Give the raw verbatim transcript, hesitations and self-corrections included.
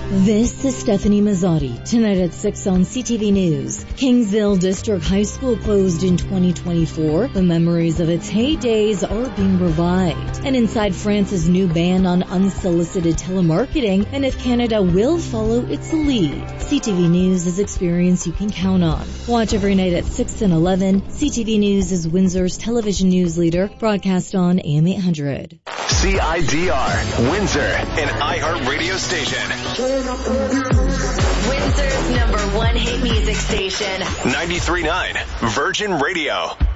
This is Stephanie Mazzotti. Tonight at six on C T V News. Kingsville District High School closed in twenty twenty-four. The memories of its heydays are being revived. And inside France's new ban on unsolicited telemarketing, and if Canada will follow its lead. C T V News is experience you can count on. Watch every night at six and eleven. C T V News is Windsor's television news leader, broadcast on A M eight hundred. C I D R, Windsor, an iHeart radio station. Windsor's number one hit music station. ninety-three point nine Virgin Radio.